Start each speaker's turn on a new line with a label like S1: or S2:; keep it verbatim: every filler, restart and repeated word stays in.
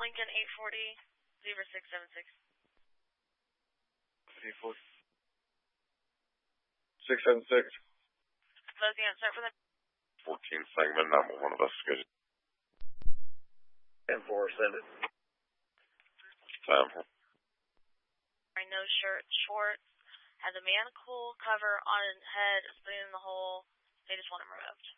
S1: Lincoln eight forty, Zebra six seven six.
S2: eight forty. six seven six.
S1: Closing out, start for the
S3: fourteen segment, nine one one investigation.
S2: ten four, send it.
S3: Time for.
S1: No shirt, shorts, has a manhole cover on his head, spinning in the hole. They just want him removed.